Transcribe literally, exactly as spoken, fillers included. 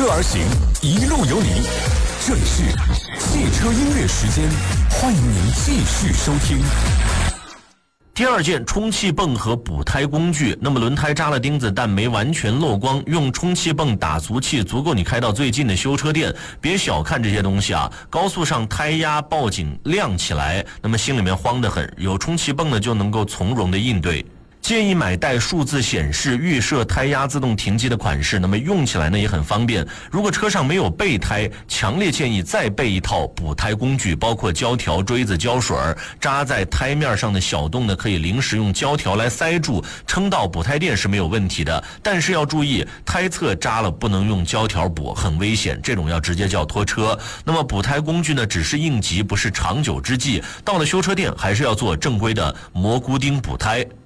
车而行，一路有你。这里是汽车音乐时间，欢迎您继续收听。 第二件，充气泵和补胎工具。那么轮胎扎了钉子但没完全漏光，用充气泵打足气足够你开到最近的修车店。别小看这些东西啊，高速上胎压报警亮起来，那么心里面慌得很，有充气泵呢就能够从容的应对。建议买带数字显示预设胎压自动停机的款式，那么用起来呢也很方便。如果车上没有备胎，强烈建议再备一套补胎工具，包括胶条、锥子、胶水，扎在胎面上的小洞呢可以临时用胶条来塞住，撑到补胎店是没有问题的。但是要注意，胎侧扎了不能用胶条补，很危险，这种要直接叫拖车。那么补胎工具呢只是应急，不是长久之计，到了修车店还是要做正规的蘑菇钉补胎。